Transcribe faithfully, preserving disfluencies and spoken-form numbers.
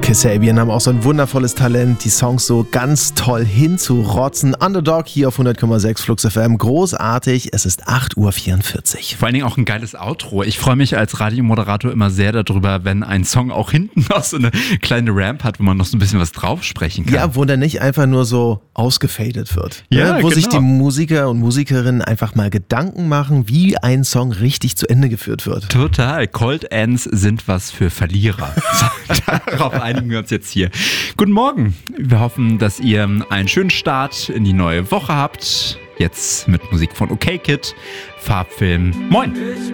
Kasabian haben auch so ein wundervolles Talent, die Songs so ganz toll hinzurotzen. Underdog hier auf hundert Komma sechs Flux F M. Großartig. Es ist acht Uhr vierundvierzig. Vor allen Dingen auch ein geiles Outro. Ich freue mich als Radiomoderator immer sehr darüber, wenn ein Song auch hinten noch so eine kleine Ramp hat, wo man noch so ein bisschen was drauf sprechen kann. Ja, wo der nicht einfach nur so ausgefadet wird. Ja, ne? Wo genau. sich die Musiker und Musikerinnen einfach mal Gedanken machen, wie ein Song richtig zu Ende geführt wird. Total. Cold Ends sind was für Verlierer. Darauf einigen wir uns jetzt hier. Guten Morgen. Wir hoffen, dass ihr einen schönen Start in die neue Woche habt. Jetzt mit Musik von OK Kid, Farbfilm. Moin.